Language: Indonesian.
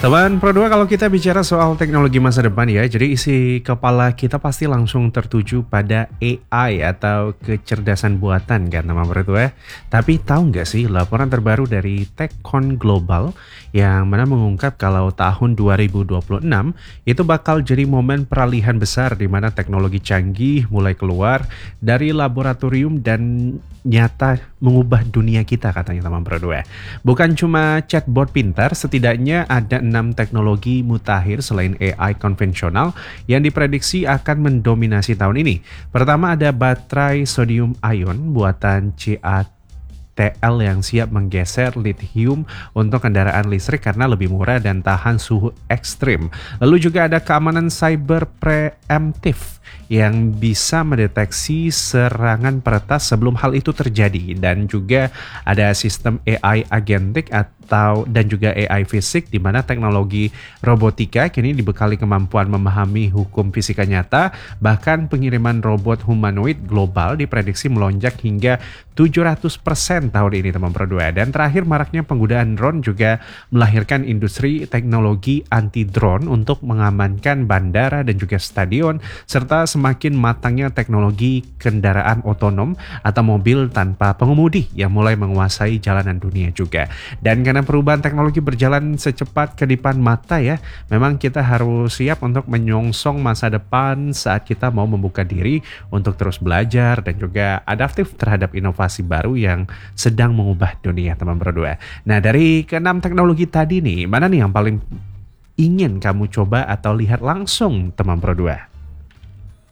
Teman Pro 2, kalau kita bicara soal teknologi masa depan ya, jadi isi kepala kita pasti langsung tertuju pada AI atau kecerdasan buatan kan teman Pro 2. Tapi tahu nggak sih laporan terbaru dari TechCon Global yang mana mengungkap kalau tahun 2026 itu bakal jadi momen peralihan besar di mana teknologi canggih mulai keluar dari laboratorium dan nyata mengubah dunia kita katanya teman Pro 2. Bukan cuma chatbot pintar, setidaknya ada 6 teknologi mutakhir selain AI konvensional yang diprediksi akan mendominasi tahun ini. Pertama ada baterai sodium ion buatan CATL yang siap menggeser lithium untuk kendaraan listrik karena lebih murah dan tahan suhu ekstrim. Lalu juga ada keamanan cyber preemptif yang bisa mendeteksi serangan peretas sebelum hal itu terjadi, dan juga ada sistem AI agentic dan juga AI fisik di mana teknologi robotika kini dibekali kemampuan memahami hukum fisika nyata. Bahkan pengiriman robot humanoid global diprediksi melonjak hingga 700% tahun ini teman Pro 2. Dan terakhir, maraknya penggunaan drone juga melahirkan industri teknologi anti drone untuk mengamankan bandara dan juga stadion, serta semakin matangnya teknologi kendaraan otonom atau mobil tanpa pengemudi yang mulai menguasai jalanan dunia juga. Dan karena perubahan teknologi berjalan secepat kedipan mata ya, memang kita harus siap untuk menyongsong masa depan saat kita mau membuka diri untuk terus belajar dan juga adaptif terhadap inovasi baru yang sedang mengubah dunia teman Pro 2. Nah, dari ke-6 teknologi tadi nih, mana nih yang paling ingin kamu coba atau lihat langsung teman Pro 2?